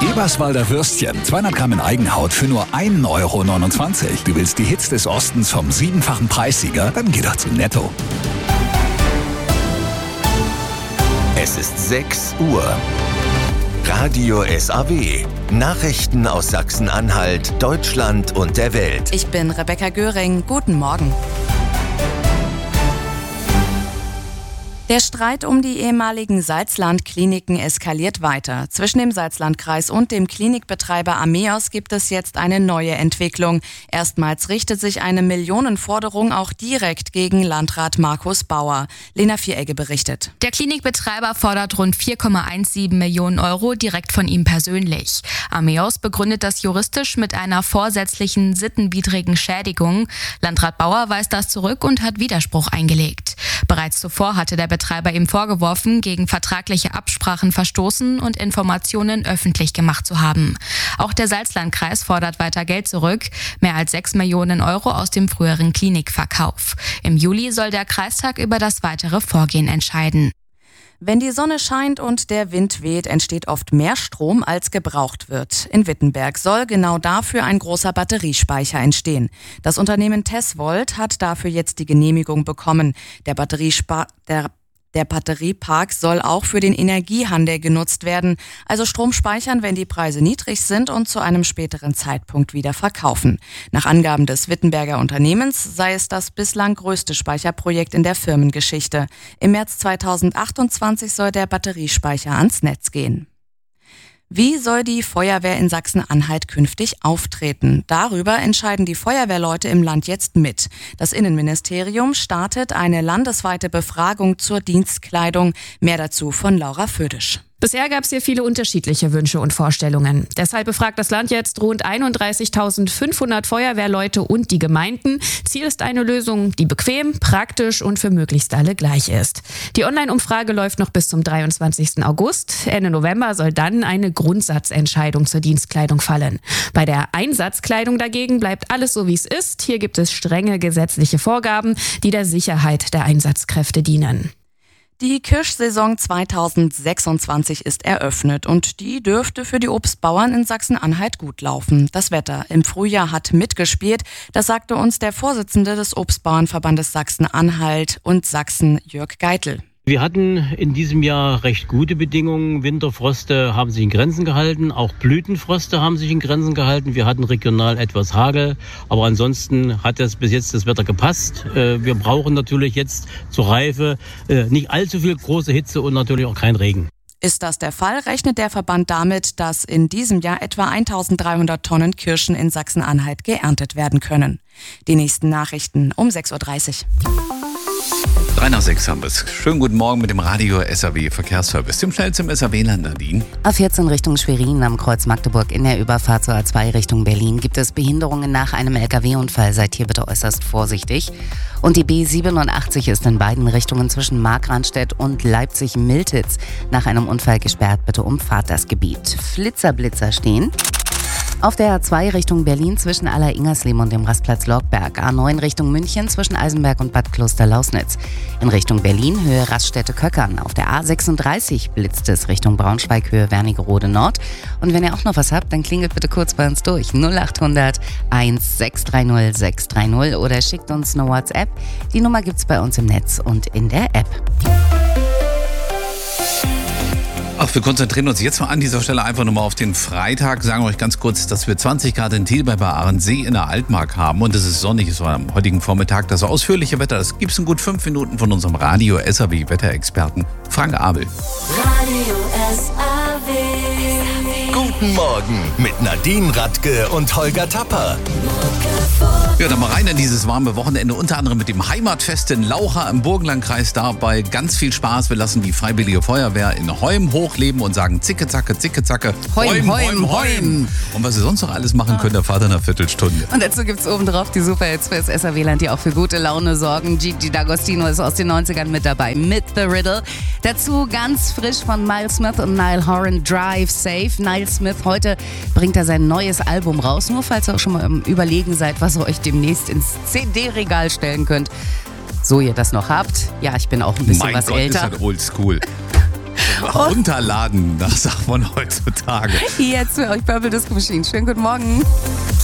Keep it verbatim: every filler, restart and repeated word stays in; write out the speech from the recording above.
Eberswalder Würstchen, zweihundert Gramm in Eigenhaut für nur ein Euro neunundzwanzig. Du willst die Hits des Ostens vom siebenfachen Preissieger? Dann geh doch zu Netto. Es ist sechs Uhr. Radio S A W. Nachrichten aus Sachsen-Anhalt, Deutschland und der Welt. Ich bin Rebecca Göring. Guten Morgen. Der Streit um die ehemaligen Salzland-Kliniken eskaliert weiter. Zwischen dem Salzlandkreis und dem Klinikbetreiber Ameos gibt es jetzt eine neue Entwicklung. Erstmals richtet sich eine Millionenforderung auch direkt gegen Landrat Markus Bauer. Lena Vieregge berichtet. Der Klinikbetreiber fordert rund vier Komma siebzehn Millionen Euro direkt von ihm persönlich. Ameos begründet das juristisch mit einer vorsätzlichen sittenwidrigen Schädigung. Landrat Bauer weist das zurück und hat Widerspruch eingelegt. Bereits zuvor hatte der Betreiber ihm vorgeworfen, gegen vertragliche Absprachen verstoßen und Informationen öffentlich gemacht zu haben. Auch der Salzlandkreis fordert weiter Geld zurück, mehr als sechs Millionen Euro aus dem früheren Klinikverkauf. Im Juli soll der Kreistag über das weitere Vorgehen entscheiden. Wenn die Sonne scheint und der Wind weht, entsteht oft mehr Strom, als gebraucht wird. In Wittenberg soll genau dafür ein großer Batteriespeicher entstehen. Das Unternehmen Tesvolt hat dafür jetzt die Genehmigung bekommen. Der Batteriespa- der Der Batteriepark soll auch für den Energiehandel genutzt werden, also Strom speichern, wenn die Preise niedrig sind und zu einem späteren Zeitpunkt wieder verkaufen. Nach Angaben des Wittenberger Unternehmens sei es das bislang größte Speicherprojekt in der Firmengeschichte. Im März zweitausendachtundzwanzig soll der Batteriespeicher ans Netz gehen. Wie soll die Feuerwehr in Sachsen-Anhalt künftig auftreten? Darüber entscheiden die Feuerwehrleute im Land jetzt mit. Das Innenministerium startet eine landesweite Befragung zur Dienstkleidung. Mehr dazu von Laura Födisch. Bisher gab es hier viele unterschiedliche Wünsche und Vorstellungen. Deshalb befragt das Land jetzt rund einunddreißigtausendfünfhundert Feuerwehrleute und die Gemeinden. Ziel ist eine Lösung, die bequem, praktisch und für möglichst alle gleich ist. Die Online-Umfrage läuft noch bis zum dreiundzwanzigsten August. Ende November soll dann eine Grundsatzentscheidung zur Dienstkleidung fallen. Bei der Einsatzkleidung dagegen bleibt alles so, wie es ist. Hier gibt es strenge gesetzliche Vorgaben, die der Sicherheit der Einsatzkräfte dienen. Die Kirschsaison zweitausendsechsundzwanzig ist eröffnet und die dürfte für die Obstbauern in Sachsen-Anhalt gut laufen. Das Wetter im Frühjahr hat mitgespielt, das sagte uns der Vorsitzende des Obstbauernverbandes Sachsen-Anhalt und Sachsen, Jörg Geitel. Wir hatten in diesem Jahr recht gute Bedingungen. Winterfroste haben sich in Grenzen gehalten, auch Blütenfroste haben sich in Grenzen gehalten. Wir hatten regional etwas Hagel, aber ansonsten hat das bis jetzt das Wetter gepasst. Wir brauchen natürlich jetzt zur Reife nicht allzu viel große Hitze und natürlich auch kein Regen. Ist das der Fall, rechnet der Verband damit, dass in diesem Jahr etwa eintausenddreihundert Tonnen Kirschen in Sachsen-Anhalt geerntet werden können. Die nächsten Nachrichten um sechs Uhr dreißig. drei nach sechs haben wir es. Schönen guten Morgen mit dem Radio S A W Verkehrsservice. Dem schnell zum S A W-Land, Nadine. A vierzehn Richtung Schwerin am Kreuz Magdeburg in der Überfahrt zur A zwei Richtung Berlin gibt es Behinderungen nach einem L K W-Unfall. Seid hier bitte äußerst vorsichtig. Und die B siebenundachtzig ist in beiden Richtungen zwischen Markranstädt und Leipzig-Miltitz nach einem Unfall gesperrt. Bitte umfahrt das Gebiet. Flitzerblitzer stehen. Auf der A zwei Richtung Berlin zwischen Aller-Ingersleben und dem Rastplatz Lorgberg. A neun Richtung München zwischen Eisenberg und Bad Kloster-Lausnitz. In Richtung Berlin Höhe Raststätte-Köckern. Auf der A sechsunddreißig blitzt es Richtung Braunschweig Höhe Wernigerode Nord. Und wenn ihr auch noch was habt, dann klingelt bitte kurz bei uns durch. null achthundert eins sechs drei null sechs drei null oder schickt uns eine WhatsApp. Die Nummer gibt's bei uns im Netz und in der App. Ach, wir konzentrieren uns jetzt mal an dieser Stelle einfach nochmal auf den Freitag. Sagen wir euch ganz kurz, dass wir zwanzig Grad in Thiel bei Ahrensee in der Altmark haben und es ist sonnig. Es war am heutigen Vormittag das ausführliche Wetter. Das gibt's in gut fünf Minuten von unserem Radio S A W Wetterexperten Frank Abel. Radio S A W. Guten Morgen mit Nadine Radke und Holger Tapper. Ja, dann mal rein in dieses warme Wochenende, unter anderem mit dem Heimatfest in Laucha im Burgenlandkreis. Dabei ganz viel Spaß. Wir lassen die Freiwillige Feuerwehr in Heum hochleben und sagen Zicke, Zacke, Zicke, Zacke. Heum, Heum, Heum. Und was Sie sonst noch alles machen können, erfahrt ihr in einer Viertelstunde. Und dazu gibt's obendrauf die Superhits für das S A W-Land, die auch für gute Laune sorgen. Gigi D'Agostino ist aus den neunzigern mit dabei, mit The Riddle. Dazu ganz frisch von Miles Smith und Niall Horan, Drive Safe. Niall Smith, heute bringt er sein neues Album raus. Nur falls ihr auch schon mal im Überlegen seid, was ihr euch demnächst ins C D-Regal stellen könnt. So ihr das noch habt. Ja, ich bin auch ein bisschen mein was Gott, älter. Ist halt oldschool. Runterladen, das sagt man heutzutage. Jetzt für euch Purple Disco Machine. Schönen guten Morgen.